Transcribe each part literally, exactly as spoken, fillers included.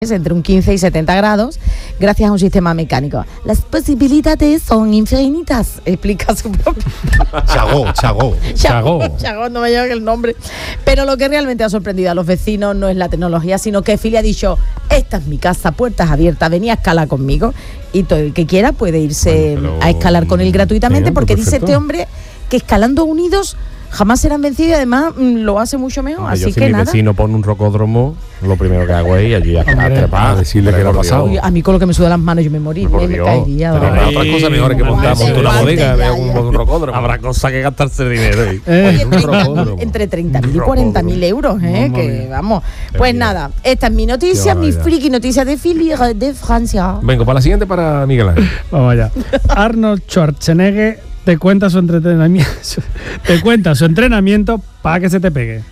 entre un quince y setenta grados, gracias a un sistema mecánico. Las posibilidades son infinitas, explica su propio... Chagó, Chagó. Chagó. Chagó, no me lleva el nombre. Pero lo que realmente ha sorprendido a los vecinos no es la tecnología, sino que Fili ha dicho, esta es mi casa, puertas abiertas, venía a escalar conmigo. Y todo el que quiera puede irse bueno, pero, a escalar con él gratuitamente, bien, porque dice este hombre que escalando unidos jamás serán vencidos y además mmm, lo hace mucho mejor. Hombre, así yo, que si mi nada. vecino pone un rocódromo, lo primero que hago es allí a, a trepar, a decirle que lo ha pasado. Uy, a mí con lo que me suda las manos yo me morí, me, me caería. Pero habrá otras cosas mejores que montar una bodega, vea un, un rocódromo. Habrá cosas que gastarse dinero. ¿eh? Oye, treinta, entre treinta mil y cuarenta mil euros, ¿eh? Mamá que mía. Vamos. Pues nada, esta es mi noticia, mi friki noticia de Fili de Francia. Vengo para la siguiente para Miguel Ángel. Vamos allá. Arnold Schwarzenegger te cuenta su entrenamiento, te cuenta su entrenamiento para que se te pegue.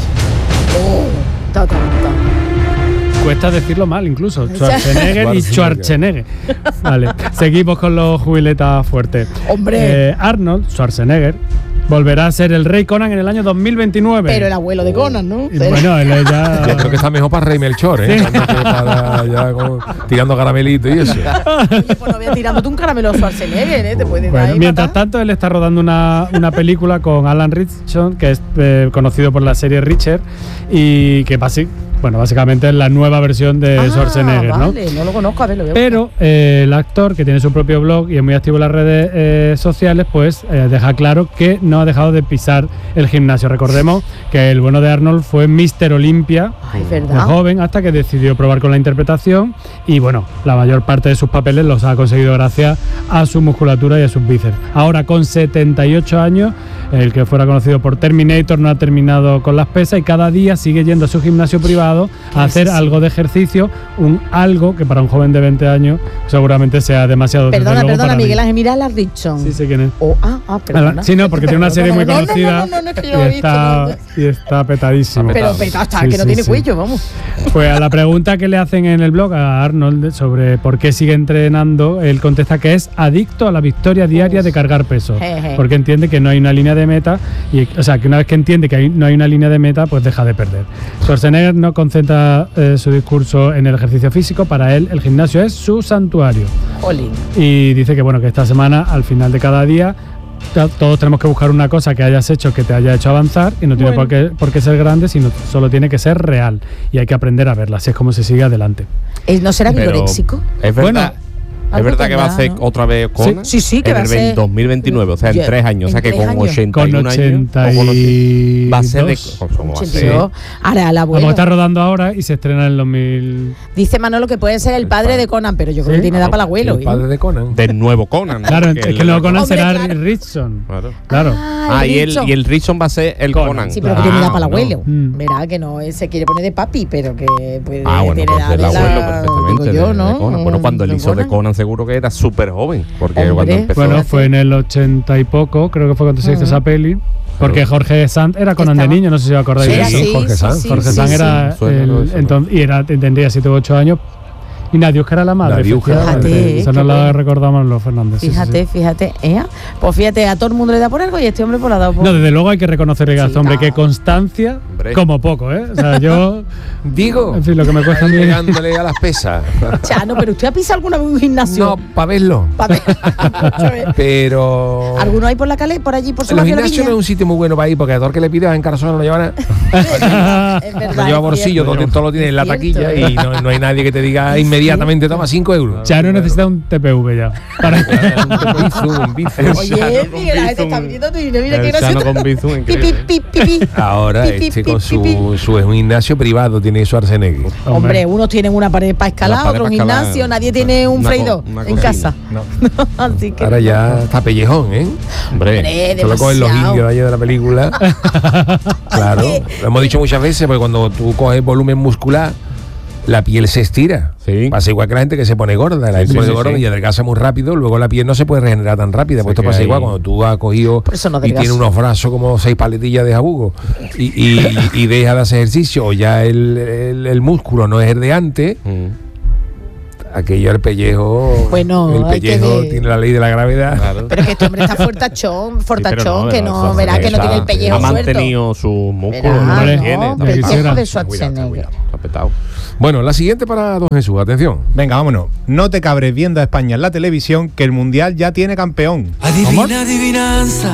Oh, ta, ta, ta. Cuesta decirlo mal incluso, Schwarzenegger y Schwarzenegger. Vale, seguimos con los jubiletas fuertes. Hombre. Eh, Arnold Schwarzenegger volverá a ser el rey Conan en el año dos mil veintinueve. Pero el abuelo de Conan, ¿no? Y bueno, él ya... Yo creo que está mejor para Rey Melchor, ¿eh? Sí. Para, ya con, tirando caramelito y eso. Oye, pues no voy a tirándote un caramelo Schwarzenegger, ¿eh? Te puedes bueno, ahí mientras matar. tanto, él está rodando una, una película con Alan Ritchson, que es eh, conocido por la serie Richard, y que básicamente... Bueno, básicamente es la nueva versión de ah, Schwarzenegger, ¿no? Vale, no lo conozco, a ver, lo veo. Pero eh, el actor, que tiene su propio blog y es muy activo en las redes eh, sociales, pues eh, deja claro que no ha dejado de pisar el gimnasio. Recordemos que el bueno de Arnold fue míster Olympia, Ay, ¿verdad? muy joven, hasta que decidió probar con la interpretación y bueno, la mayor parte de sus papeles los ha conseguido gracias a su musculatura y a sus bíceps. Ahora con setenta y ocho años, el que fuera conocido por Terminator no ha terminado con las pesas y cada día sigue yendo a su gimnasio privado a hacer es algo de ejercicio, un algo que para un joven de veinte años seguramente sea demasiado. Perdona, perdona, Miguel Ángel, mira a la Ritchson. Sí, sé quién es. Oh, ah, ah, perdona. Sí, no, porque tiene una serie muy no, no, conocida no, no, no, no, es que yo lo he y, está, visto, y está petadísimo. Pero petado está, sí, que no sí, tiene sí. cuello, vamos. Pues a la pregunta que le hacen en el blog a Arnold sobre por qué sigue entrenando, él contesta que es adicto a la victoria diaria de cargar peso, porque entiende que no hay una línea de meta, y, o sea, que una vez que entiende que hay, no hay una línea de meta, pues deja de perder. Schwarzenegger no concentra eh, su discurso en el ejercicio físico, para él el gimnasio es su santuario. Olín. Y dice que bueno, que esta semana, al final de cada día, todos tenemos que buscar una cosa que hayas hecho que te haya hecho avanzar y no tiene bueno. por, qué, por qué ser grande, sino solo tiene que ser real y hay que aprender a verla, así es como se sigue adelante. ¿No será vigoréxico? Es verdad. Bueno, ¿es verdad que va a hacer ¿no? otra vez Conan? Sí, sí, que en va a ser... dos mil veintinueve, o sea, en yeah, tres años, o sea, que con años. ochenta y un con ochenta y años... Va a ser de... ochenta y dos. Ahora, la abuela... Vamos a estar rodando ahora y se estrena en el dos mil... Dice Manolo que puede ser el, el padre, padre de Conan, pero yo creo ¿sí? que tiene edad para el abuelo. El padre de Conan. Del nuevo Conan. Claro, es que el nuevo Conan Hombre, será claro. Ritchson. Claro. claro. Ah, ah y, el, y el Ritchson va a ser el Conan. Conan. Sí, pero ah, que tiene edad para el abuelo. No. Verá que no se quiere poner de papi, pero que puede ah, bueno, tiene pues edad el de abuelo la... perfectamente. Yo, de, ¿no? de Conan. Bueno, cuando él hizo de Conan seguro que era súper joven. Porque Hombre. cuando empezó... Bueno, fue en el ochenta y poco, creo que fue cuando se hizo uh-huh. esa peli. Porque Jorge Sanz era Conan Estaba. de niño, no sé si os acordáis de eso. Sí, Jorge Sanz, sí, sí, Jorge sí, Sanz sí, era sí. el, eso, entonces, y era, tendría siete u ocho años. Y Nadiuska era la madre. Fíjate, eso no lo recordamos los Fernández. Fíjate, sí, sí. fíjate. ¿eh? Pues fíjate, a todo el mundo le da por algo y este hombre pues le ha dado por... No, desde luego hay que reconocerle sí, a este hombre no. que constancia, hombre. como poco, ¿eh? O sea, yo... Digo, en fin, lo que me cuesta a mí... Llegándole a las pesas. Chano, pero ¿usted ha pisado alguna vez un gimnasio? No, para verlo. Pa ver. Pero... ¿Alguno hay por la calle, por allí, por su Los gimnasios no es un sitio muy bueno para ir, porque a todo el que le pidas en Carazón no lo llevan a... Es verdad, no lleva bolsillo, todo, todo lo tiene en la taquilla y no, no hay nadie que te diga inmediatamente toma cinco euros. Ya no necesita un T P V ya. Para un Bizum, un Bizum. Oye, Miguel, la gente está pidiendo tu dinero, mira que gracioso. Con Bizum, increíble. Ahora este con su, su es un gimnasio privado tiene Schwarzenegger. Hombre, unos tienen una pared para escalar, otro un gimnasio, nadie tiene un freidor en casa. Así que ahora ya está pellejón, ¿eh? Hombre, solo cogen los indios allá de la película. Claro, lo hemos dicho muchas veces, porque cuando tú coges volumen muscular, la piel se estira. Sí. Pasa igual que la gente que se pone gorda. La gente sí, se pone sí, gorda sí. y adelgaza muy rápido. Luego la piel no se puede regenerar tan rápido. Pues esto pasa ahí. igual cuando tú has cogido no y tienes unos brazos como seis paletillas de jabugo y, y, y dejas de hacer ejercicio o ya el, el, el músculo no es el de antes. Mm. aquello el pellejo. Bueno, el pellejo tiene la ley de la gravedad. Claro. Pero que este hombre está fortachón, fortachón, sí, no, que no, no verá que no tiene el pellejo ha suelto. mantenido sus músculos. Ah, No, no, tiene, pellejo de Schwarzenegger. Bueno, la siguiente para don Jesús, atención. Venga, vámonos. No te cabres viendo a España en la televisión, que el Mundial ya tiene campeón. Adivina, adivinanza.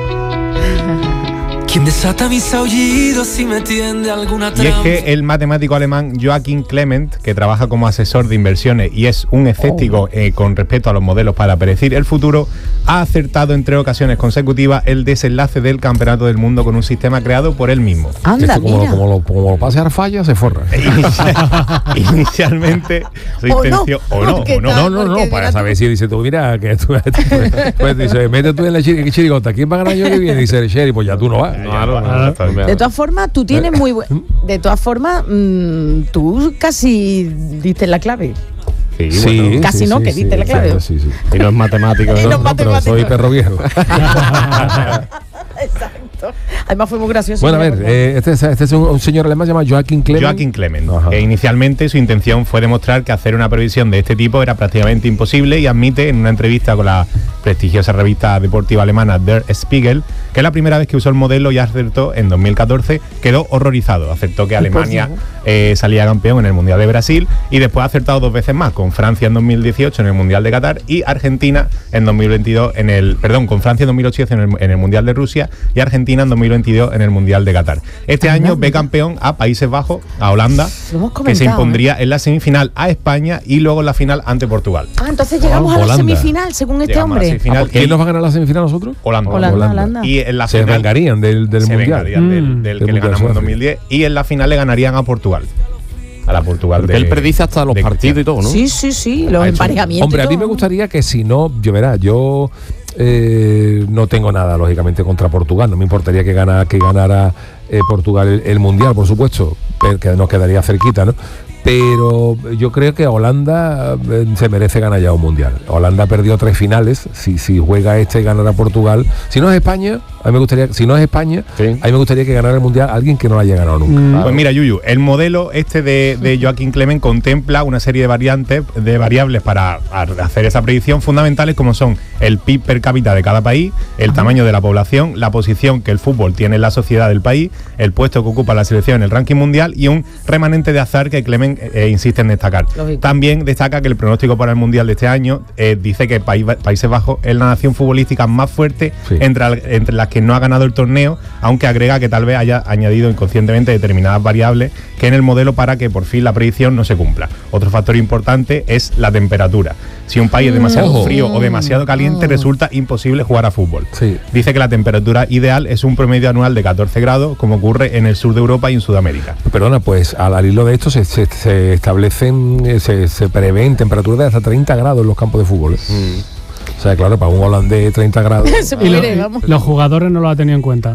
¿Quién desata mis aullidos y me tiende alguna trampa? Y es que el matemático alemán Joachim Clement, que trabaja como asesor de inversiones y es un escéptico oh. eh, con respecto a los modelos para predecir el futuro, ha acertado en tres ocasiones consecutivas el desenlace del Campeonato del Mundo con un sistema creado por él mismo. Anda, Esto, como, como, lo, como lo pase a falla, se forra. Inicialmente su intención... O no, o no, o no, no, no, no, no para saber si dice tú, mira, que tú, pues, pues dice, mete tú en la chir chirigota, ¿quién va a ganar el año que viene? Dice el Sherry, pues ya tú no vas. Claro, claro. De todas formas, tú tienes muy buen... De todas formas, mmm, tú casi diste la clave. Sí, sí, bueno, casi sí, no, sí, que diste sí, la clave. Sí, sí. Y no es matemático, y ¿no? no, no, pero soy perro viejo. Exacto. Además fue muy gracioso. Bueno, a ver, eh, este, es, este es un, un señor alemán llamado Joachim Clement. Joachim Clement. E inicialmente su intención fue demostrar que hacer una previsión de este tipo era prácticamente imposible y admite en una entrevista con la prestigiosa revista deportiva alemana Der Spiegel que la primera vez que usó el modelo y acertó en dos mil catorce quedó horrorizado. Acertó que Alemania eh, salía campeón en el Mundial de Brasil y después ha acertado dos veces más, con Francia en dos mil dieciocho en el Mundial de Qatar y Argentina en dos mil veintidós en el, perdón, con Francia en dos mil ocho en el, en el Mundial de Rusia y Argentina en dos mil veintidós en el Mundial de Qatar. Este año ve campeón a Países Bajos, a Holanda, que se impondría en la semifinal a España y luego en la final ante Portugal. Ah, entonces llegamos oh, a la semifinal, según este llegamos hombre. A ah, ¿Quién nos va a ganar la semifinal a nosotros? Holanda. Holanda, Holanda. Holanda. Y en la se final, vengarían del, del se Mundial. Vengarían mm, del, del que le ganamos en dos mil diez y en la final le ganarían a Portugal. A la Portugal Porque de, él predice hasta los partidos y todo, ¿no? Sí, sí, sí, los emparejamientos. Hombre, a mí me gustaría que si no, yo verá, yo eh, no tengo nada, lógicamente, contra Portugal. No me importaría que ganara, que ganara eh, Portugal el, el Mundial, por supuesto, que nos quedaría cerquita, ¿no? Pero yo creo que Holanda eh, se merece ganar ya un Mundial. Holanda perdió tres finales. Si, si juega este y ganará Portugal. Si no es España, a mí me gustaría, si no es España, sí. a mí me gustaría que ganara el Mundial alguien que no lo haya ganado nunca. Mm. Claro. Pues mira, Yuyu, el modelo este de, de Joachim Clement contempla una serie de variantes, de variables para hacer esa predicción fundamentales, como son el P I B per cápita de cada país, el tamaño de la población, la posición que el fútbol tiene en la sociedad del país, el puesto que ocupa la selección en el ranking mundial y un remanente de azar que Clement Eh, insiste en destacar. Lógico. También destaca que el pronóstico para el Mundial de este año eh, dice que País, Países Bajos es la nación futbolística más fuerte sí. entre, entre las que no ha ganado el torneo, aunque agrega que tal vez haya añadido inconscientemente determinadas variables que en el modelo para que por fin la predicción no se cumpla. Otro factor importante es la temperatura. Si un país es demasiado mm. frío o demasiado caliente, mm. resulta imposible jugar a fútbol. Sí. Dice que la temperatura ideal es un promedio anual de catorce grados, como ocurre en el sur de Europa y en Sudamérica. Perdona, pues al, al hilo de esto se, se, se establecen, se, se prevén temperaturas de hasta treinta grados en los campos de fútbol. ¿eh? Mm. O sea, claro, para un holandés treinta grados. Y lo, los jugadores no lo han tenido en cuenta.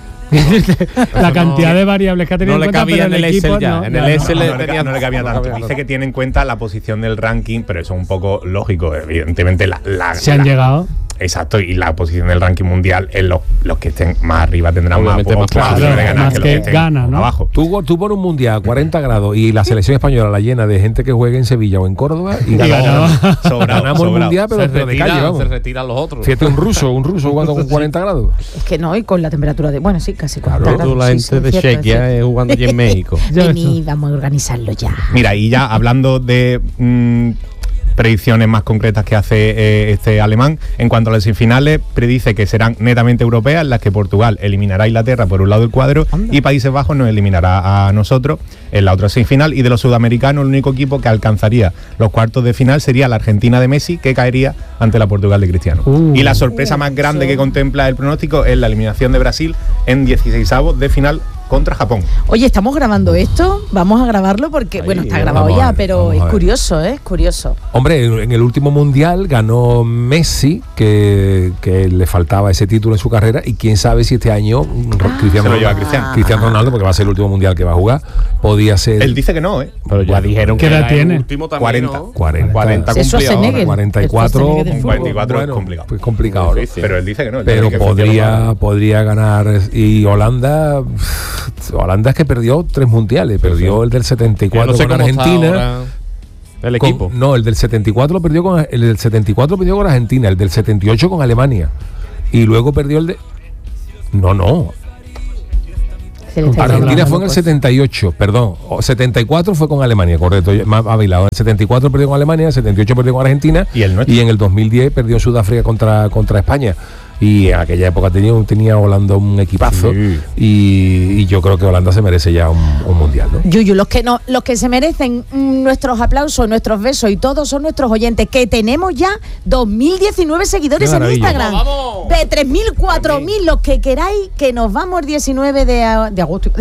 La cantidad no, de variables que ha tenido no en cuenta, pero en el, el equipo ya. No, en el S no, no, tenía, no le cabía tanto. No Dice que tiene en cuenta la posición del ranking, pero eso es un poco lógico. Evidentemente, la, la, se han la, llegado. Exacto, y la posición del ranking mundial en los, los que estén más arriba tendrán obviamente más, más posibilidades de ganar más que, que, los que gana, estén ¿no? abajo. Tú, tú pones un mundial a cuarenta grados y la selección española la llena de gente que juegue en Sevilla o en Córdoba y, y ganamos, sobrado, ganamos sobrado. el mundial, pero, se pero retira, de calle, vamos. Se retiran los otros. Fíjate, un ruso, un ruso jugando con cuarenta grados. Es que no, y con la temperatura de... Bueno, sí, casi cuarenta claro, grados. Tú, la sí, gente sí, de Chequia eh, jugando allí en México. Vení, vamos a organizarlo ya. Mira, y ya hablando de... Mmm, predicciones más concretas que hace eh, este alemán. En cuanto a las semifinales, predice que serán netamente europeas, las que Portugal eliminará a Inglaterra por un lado del cuadro Anda. y Países Bajos nos eliminará a nosotros en la otra semifinal. Y de los sudamericanos, el único equipo que alcanzaría los cuartos de final sería la Argentina de Messi, que caería ante la Portugal de Cristiano. Uh, y la sorpresa uh, más grande sí. que contempla el pronóstico es la eliminación de Brasil en dieciseisavos de final contra Japón. Oye, estamos grabando esto, vamos a grabarlo porque, Ahí, bueno, está grabado ya, pero es curioso, ¿eh? Es curioso. Hombre, en el último mundial ganó Messi, que, que le faltaba ese título en su carrera, y quién sabe si este año ah, Cristiano, se lo lleva Cristiano. Cristiano Ronaldo, porque va a ser el último mundial que va a jugar, podía ser... Él dice que no, ¿eh? Pero ya dijeron que edad tiene. El último también, cuarenta. ¿no? cuarenta. cuarenta cumplido. cuarenta y cuatro. cuarenta y cuatro bueno, es complicado. Pues complicado. ¿no? Pero él dice que no. Pero que podría, podría ganar. Y Holanda... Holanda es que perdió tres mundiales. Perdió el del setenta y cuatro no sé con Argentina. El con, equipo. No, el del setenta y cuatro lo perdió con el del setenta y cuatro perdió con Argentina, el del setenta y ocho con Alemania. Y luego perdió el de No, no. Argentina fue en el setenta y ocho, perdón, setenta y cuatro fue con Alemania, correcto, más bailado. En el setenta y cuatro perdió con Alemania, en el setenta y ocho perdió con Argentina y, el y en el dos mil diez perdió Sudáfrica contra, contra España. Y en aquella época tenía, tenía Holanda un equipazo, sí. y, y yo creo que Holanda se merece ya un, un mundial, ¿no? Yuyu, los que no, los que se merecen nuestros aplausos, nuestros besos y todos son nuestros oyentes, que tenemos ya dos mil diecinueve seguidores en Instagram. ¡Vamos, vamos! De tres mil, cuatro mil, los que queráis, que nos vamos el diecinueve de, de agosto.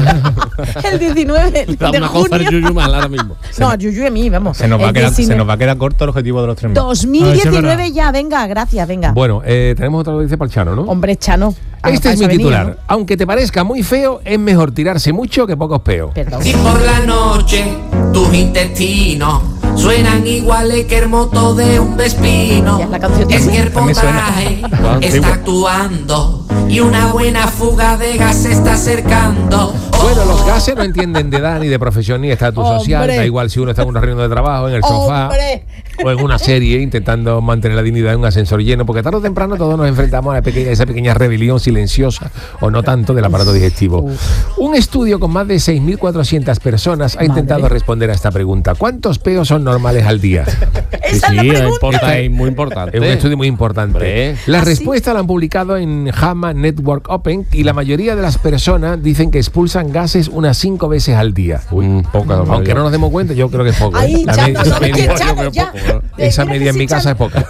El diecinueve de junio. Yuyu mal ahora mismo. No, Yuyu y a mí, vamos. Se nos, va a quedar, se nos va a quedar corto el objetivo de los tres mil. dos mil diecinueve ya, venga, gracias, venga. Bueno, eh, tenemos otra noticia para el Chano, ¿no? Hombre, Chano. Este es mi titular. Venido, ¿no? Aunque te parezca muy feo, es mejor tirarse mucho que pocos peos. Perdón. Si por la noche tus intestinos suenan iguales que el moto de un vespino, ya, la canción es que el potaje está actuando y una buena fuga de gas se está acercando. Bueno, los gases no entienden de edad ni de profesión ni estatus social. Da igual si uno está en una reunión de trabajo, en el sofá, ¡hombre!, o en una serie intentando mantener la dignidad en un ascensor lleno, porque tarde o temprano todos nos enfrentamos a, la pequeña, a esa pequeña rebelión silenciosa, o no tanto, del aparato digestivo. Uf. Un estudio con más de seis mil cuatrocientas personas ha intentado Madre. responder a esta pregunta. ¿Cuántos peos son normales al día? Esa sí, es la pregunta. Es muy importante. Es un estudio muy importante. Hombre. La ¿Ah, respuesta sí? la han publicado en JAMA Network Open, y la mayoría de las personas dicen que expulsan gases unas cinco veces al día. Uy, mm, poca. Aunque no nos demos cuenta, yo creo que es poco. Ay, la Chano, esa no, media, que Chano, ya. Esa media en mi casa es poca.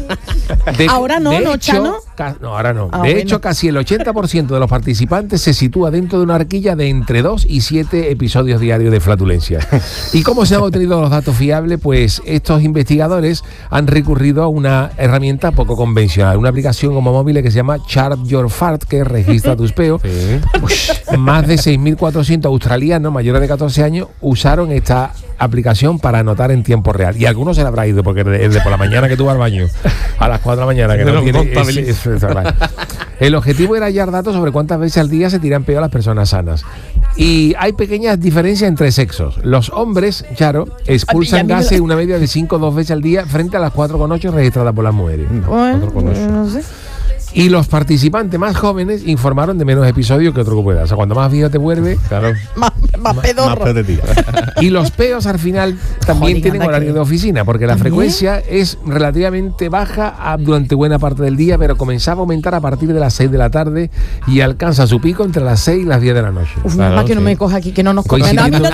De, ahora no, ¿no, Chano? Ca, no, ahora no. Ah, de bueno. hecho, casi el ochenta por ciento de los participantes se sitúa dentro de una horquilla de entre dos y siete episodios diarios de flatulencia. ¿Y cómo se han obtenido los datos fiables? Pues estos investigadores han recurrido a una herramienta poco convencional, una aplicación como móvil que se llama Chart Your Fart, que registra tus peos. Sí. Uy, más de seis mil cuatrocientos australianos mayores de catorce años usaron esta aplicación para anotar en tiempo real. Y algunos se le habrá ido, porque es de por la mañana que tú vas al baño a las cuatro de la mañana, que no tiene, es, es, es, es, el objetivo era hallar datos sobre cuántas veces al día se tiran peo a las personas sanas. Y hay pequeñas diferencias entre sexos. Los hombres, Charo, expulsan gases una media de cinco o dos veces al día frente a las cuatro coma ocho registradas por las mujeres. Bueno, no sé. Y los participantes más jóvenes informaron de menos episodios que otro que pueda. O sea, cuando más viejo te vuelve, claro, más, más pedorro. Más pedorro. Y los peos al final también Joder, tienen horario que... de oficina, porque la ¿También? frecuencia es relativamente baja a, durante buena parte del día, pero comenzaba a aumentar a partir de las seis de la tarde y alcanza su pico entre las seis y las diez de la noche. Uf, claro, mamá, que sí. no me coja aquí, que no nos coja. No, no, no,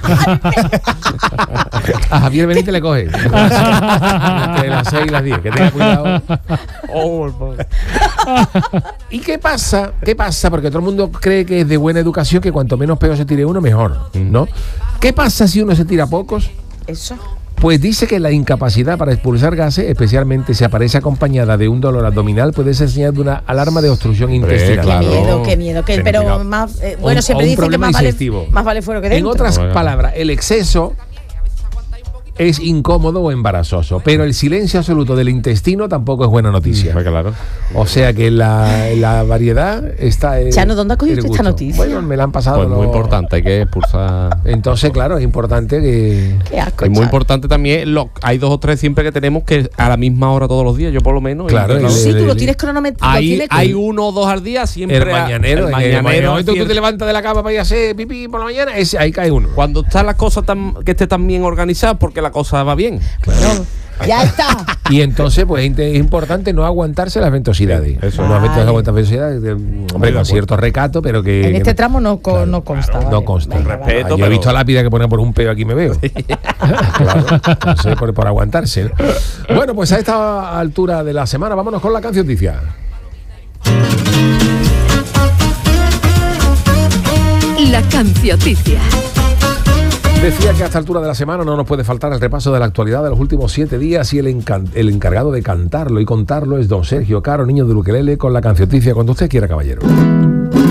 a Javier Benítez le coge. Entre las seis y las diez, que tenga cuidado. Oh, ¿Y qué pasa? ¿Qué pasa? Porque todo el mundo cree que es de buena educación que cuanto menos peor se tire uno, mejor, ¿no? ¿Qué pasa si uno se tira pocos? Eso. Pues dice que la incapacidad para expulsar gases, especialmente si aparece acompañada de un dolor abdominal, puede ser señal de una alarma de obstrucción intestinal. Claro. Qué miedo, qué miedo. Que, pero más, eh, bueno, o, siempre o dicen que más vale, más vale fuera que dentro. En otras palabras, el exceso es incómodo o embarazoso, pero el silencio absoluto del intestino tampoco es buena noticia. Sí, claro. O sea que la, la variedad está en Chano, ¿dónde has cogido esta noticia? Bueno, me la han pasado. Pues lo... muy importante, hay que expulsar. Entonces, claro, es importante que... Qué asco, es muy importante también, lo, hay dos o tres siempre que tenemos que a la misma hora todos los días, yo por lo menos. Claro. El, sí, tú lo tienes cronometrado. Hay, tienes hay uno o dos al día siempre. El mañanero. El mañanero. El momento que tú te levantas de la cama para ir a hacer pipí por la mañana, ese, ahí cae uno. Cuando está la cosa tan, que esté tan bien organizada, porque la cosa va bien. Claro. Ya está. Y entonces, pues es importante no aguantarse las ventosidades. Eso, no aguantar ventosidades, hombre, con cierto recato, pero que. En este que, tramo no, claro, no consta. Claro, vale. No consta. Venga, respeto. Vale. Yo he visto a Lápida que pone por un peo aquí me veo. Claro, no sé, por, por aguantarse. ¿No? Bueno, pues a esta altura de la semana, vámonos con la cancioticia. La cancioticia. Decía que a esta altura de la semana no nos puede faltar el repaso de la actualidad de los últimos siete días y el, encan- el encargado de cantarlo y contarlo es don Sergio Caro, niño de Ukelele, con la cancioticia cuando usted quiera, caballero.